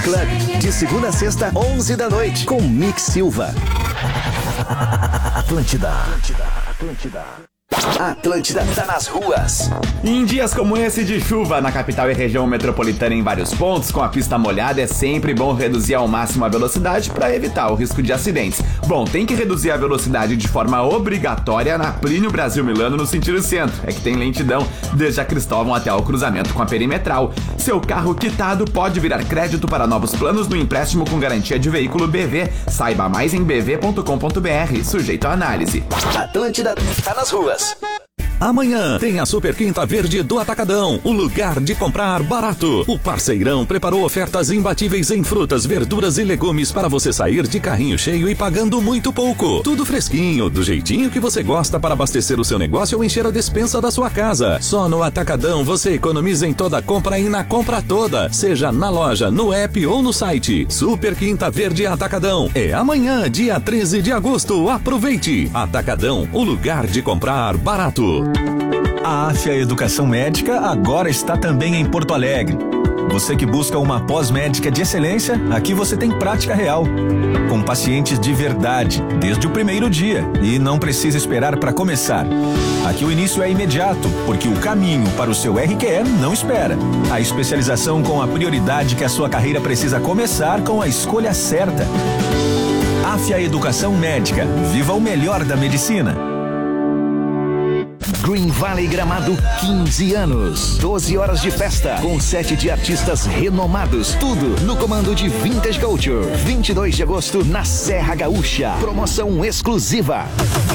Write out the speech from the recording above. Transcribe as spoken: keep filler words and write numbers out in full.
Club, de segunda a sexta, onze da noite, com Mix Silva. Atlântida. Atlântida. Atlântida. Atlântida tá nas ruas. Em dias como esse de chuva na capital e região metropolitana em vários pontos, com a pista molhada, é sempre bom reduzir ao máximo a velocidade para evitar o risco de acidentes. Bom, tem que reduzir a velocidade de forma obrigatória na Plínio Brasil Milano no sentido centro. É que tem lentidão desde a Cristóvão até o cruzamento com a Perimetral. Seu carro quitado pode virar crédito para novos planos no empréstimo com garantia de veículo B V. Saiba mais em b v ponto com ponto b r, sujeito à análise. Atlântida tá nas ruas. Amanhã tem a Super Quinta Verde do Atacadão, o lugar de comprar barato. O Parceirão preparou ofertas imbatíveis em frutas, verduras e legumes para você sair de carrinho cheio e pagando muito pouco. Tudo fresquinho, do jeitinho que você gosta para abastecer o seu negócio ou encher a despensa da sua casa. Só no Atacadão você economiza em toda compra e na compra toda, seja na loja, no app ou no site. Super Quinta Verde Atacadão. É amanhã, dia treze de agosto. Aproveite! Atacadão, o lugar de comprar barato. A Afia Educação Médica agora está também em Porto Alegre. Você que busca uma pós-médica de excelência, aqui você tem prática real. Com pacientes de verdade, desde o primeiro dia. E não precisa esperar para começar. Aqui o início é imediato, porque o caminho para o seu R Q E não espera. A especialização com a prioridade que a sua carreira precisa começar com a escolha certa. Afia Educação Médica. Viva o melhor da medicina. Green Valley Gramado, quinze anos. doze horas de festa, com sete de artistas renomados. Tudo no comando de Vintage Culture. vinte e dois de agosto, na Serra Gaúcha. Promoção exclusiva.